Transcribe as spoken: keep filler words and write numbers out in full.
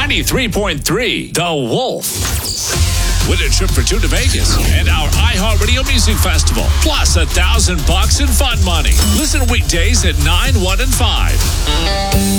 ninety-three point three, The Wolf. Win a trip for two to Vegas and our iHeartRadio Music Festival, plus a thousand bucks in fun money. Listen weekdays at nine, one, and five.